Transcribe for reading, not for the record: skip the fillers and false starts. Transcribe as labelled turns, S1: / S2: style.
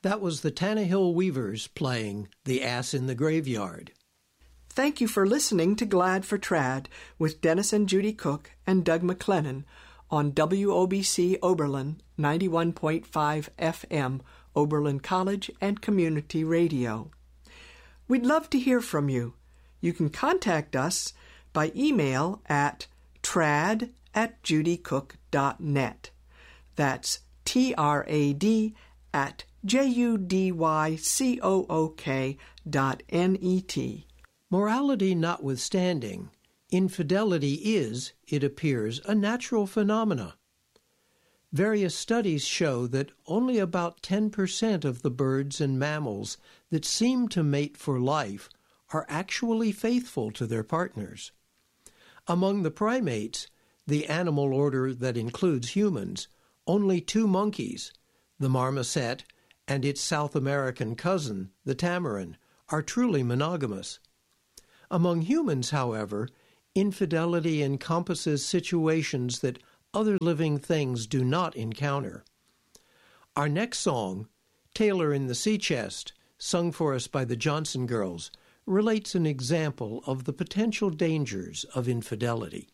S1: That was the Tannehill Weavers playing The Ass in the Graveyard.
S2: Thank you for listening to Glad for Trad with Dennis and Judy Cook and Doug McLennan on WOBC Oberlin 91.5 FM, Oberlin College and Community Radio. We'd love to hear from you. You can contact us by email at trad@judycook.net. That's trad@judycook.net.
S1: Morality notwithstanding, infidelity is, it appears, a natural phenomena. Various studies show that only about 10% of the birds and mammals that seem to mate for life are actually faithful to their partners. Among the primates, the animal order that includes humans, only 2 monkeys, the marmoset and its South American cousin, the tamarin, are truly monogamous. Among humans, however, infidelity encompasses situations that other living things do not encounter. Our next song, Tailor in the Sea Chest, sung for us by the Johnson Girls, relates an example of the potential dangers of infidelity.